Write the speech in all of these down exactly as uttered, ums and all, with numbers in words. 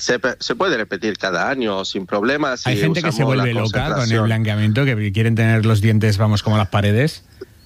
Se, se puede repetir cada año sin problemas. Hay si gente que se vuelve loca con el blanqueamiento, que quieren tener los dientes, vamos, como las paredes.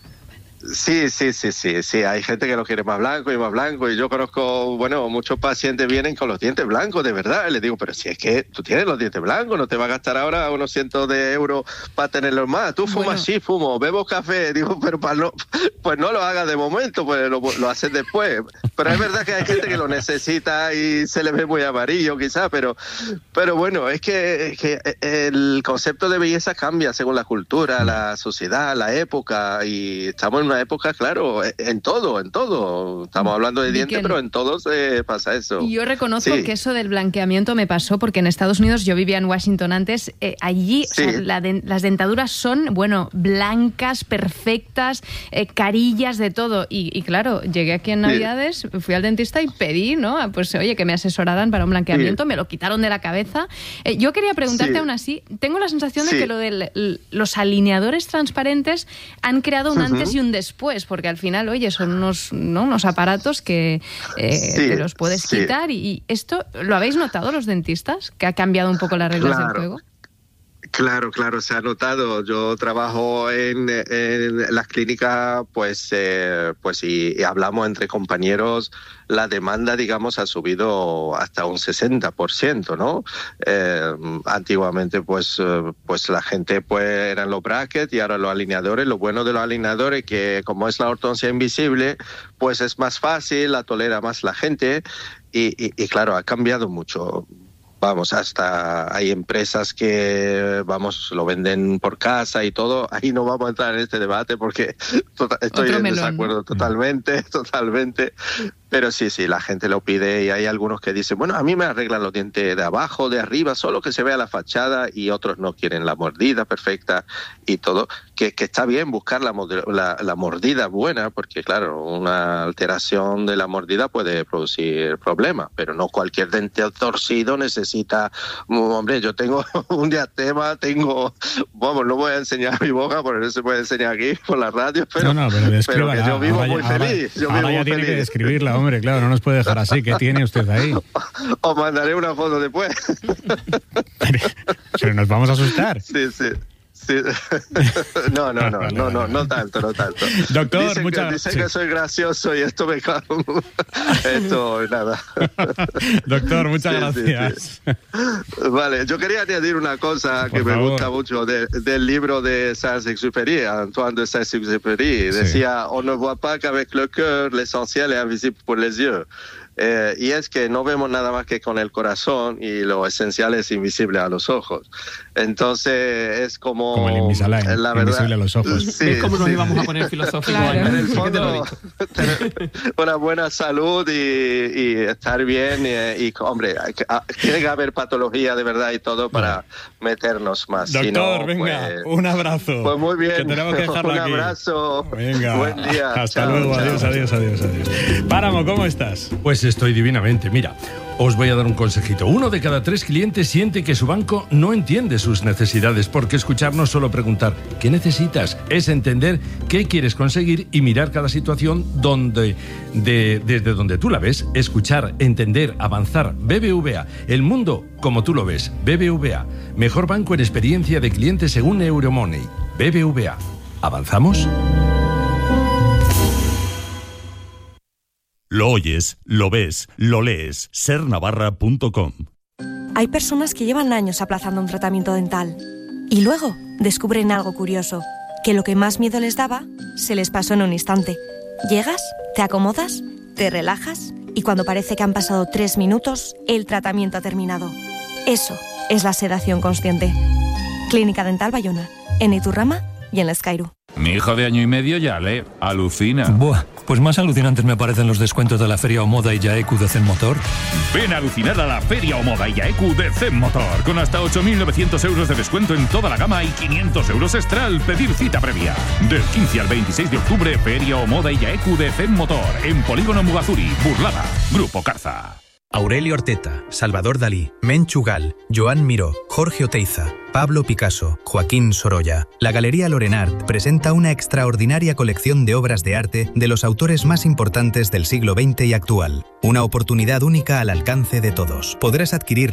Sí, sí, sí, sí, sí, hay gente que lo quiere más blanco y más blanco, y yo conozco, bueno, muchos pacientes vienen con los dientes blancos, de verdad, y les digo, pero si es que tú tienes los dientes blancos, no te vas a gastar ahora unos cientos de euros para tenerlos más, tú fumas, bueno. Sí, fumo, bebo café, digo, pero para no, pues no lo hagas de momento, pues lo, lo haces después, pero es verdad que hay gente que lo necesita y se le ve muy amarillo quizás, pero, pero bueno, es que, es que el concepto de belleza cambia según la cultura, la sociedad, la época, y estamos en una época, claro, en todo, en todo. Estamos hablando de dientes, pero en todo se pasa eso. Y yo reconozco sí. que eso del blanqueamiento me pasó porque en Estados Unidos, yo vivía en Washington antes, eh, allí sí. o sea, la de, las dentaduras son, bueno, blancas, perfectas, eh, carillas, de todo. Y, y claro, llegué aquí en Navidades, sí. fui al dentista y pedí, ¿no? Pues oye, que me asesoraran para un blanqueamiento, sí. me lo quitaron de la cabeza. Eh, yo quería preguntarte sí. aún así, tengo la sensación sí. de que lo de los alineadores transparentes han creado un uh-huh. antes y un después. Después, porque al final, oye, son unos, ¿no? unos aparatos que eh, sí, te los puedes sí. quitar y, y esto, ¿lo habéis notado los dentistas? ¿Que ha cambiado un poco las reglas claro. del juego? Claro, claro, se ha notado. Yo trabajo en, en las clínicas, pues, eh, pues y, y hablamos entre compañeros. La demanda, digamos, ha subido hasta un sesenta por ciento, ¿no? Eh, antiguamente, pues, pues la gente, pues, eran los brackets y ahora los alineadores. Lo bueno de los alineadores que, como es la ortodoncia invisible, pues es más fácil, la tolera más la gente y, y, y claro, ha cambiado mucho. Vamos, hasta hay empresas que, vamos, lo venden por casa y todo. Ahí no vamos a entrar en este debate porque to- estoy Otro en melón, desacuerdo ¿no? totalmente, totalmente. Pero sí, sí, la gente lo pide y hay algunos que dicen, bueno, a mí me arreglan los dientes de abajo, de arriba, solo que se vea la fachada, y otros no quieren la mordida perfecta y todo. Que, que está bien buscar la, la, la mordida buena, porque claro, una alteración de la mordida puede producir problemas, pero no cualquier diente torcido necesita, hombre, yo tengo un diastema, tengo, vamos, no voy a enseñar mi boca, porque no se puede enseñar aquí por la radio, pero, no, no, pero, pero que yo vivo ahora, muy ahora, feliz. Yo ahora vivo ya muy tiene feliz. que describirla, hombre, claro, no nos puede dejar así. ¿Qué tiene usted ahí? Os mandaré una foto después. Pero nos vamos a asustar. Sí, sí. Sí. No, no, no, no, no, no tanto, no tanto. Doctor, dicen muchas que, dicen sí. que soy gracioso y esto me cae. Esto, nada. Doctor, muchas sí, gracias. Sí, sí. Vale, yo quería añadir una cosa Por que favor. me gusta mucho de, del libro de Saint-Exupéry, Antoine de Saint-Exupéry. Sí. Decía, on ne voit pas qu'avec le cœur, l'essentiel est invisible pour les yeux. Eh, y es que no vemos nada más que con el corazón y lo esencial es invisible a los ojos. Entonces es como... Como el Invisalign, la verdad, invisible a los ojos. Sí, es como nos sí. íbamos a poner filosóficos. Claro. En el fondo, tener una buena salud y, y estar bien. Y, y hombre, hay que, tiene que haber patología de verdad y todo para meternos más. Doctor, si no, venga, pues, un abrazo. Pues muy bien. Que tenemos que dejarlo un aquí. abrazo. Venga. Buen día. Hasta chao, luego. chao. Adiós, adiós, adiós, adiós. Páramo, ¿cómo estás? Pues estoy divinamente. Mira, os voy a dar un consejito. Uno de cada tres clientes siente que su banco no entiende sus necesidades, porque escuchar no es solo preguntar ¿qué necesitas? Es entender qué quieres conseguir y mirar cada situación donde, de, desde donde tú la ves. Escuchar, entender, avanzar. B B V A, el mundo como tú lo ves. B B V A, mejor banco en experiencia de clientes según Euromoney. B B V A. ¿Avanzamos? Lo oyes, lo ves, lo lees. ser navarra punto com. Hay personas que llevan años aplazando un tratamiento dental y luego descubren algo curioso, que lo que más miedo les daba se les pasó en un instante. Llegas, te acomodas, te relajas y cuando parece que han pasado tres minutos, el tratamiento ha terminado. Eso es la sedación consciente. Clínica Dental Bayona, en Iturrama y en Escairu. Mi hijo de año y medio ya lee, alucina. Buah, pues más alucinantes me parecen los descuentos de la Feria Omoda y Yaeku de Zen Motor. Ven a alucinar a la Feria Omoda y Yaeku de Zen Motor, con hasta ocho mil novecientos euros de descuento en toda la gama y quinientos euros extra al pedir cita previa. Del quince al veintiséis de octubre, Feria Omoda y Yaeku de Zen Motor, en Polígono Mugazuri, Burlada, Grupo Carza. Aurelio Orteta, Salvador Dalí, Menchu Gal, Joan Miró, Jorge Oteiza, Pablo Picasso, Joaquín Sorolla. La Galería Lorenart presenta una extraordinaria colección de obras de arte de los autores más importantes del siglo veinte y actual. Una oportunidad única al alcance de todos. Podrás adquirir